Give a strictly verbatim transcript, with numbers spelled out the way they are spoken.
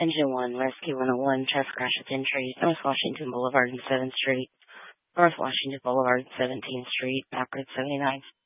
Engine one, Rescue one oh one, traffic crash with ten trees, North Washington Boulevard and seventh Street, North Washington Boulevard and seventeenth Street, Back Road seventy-nine.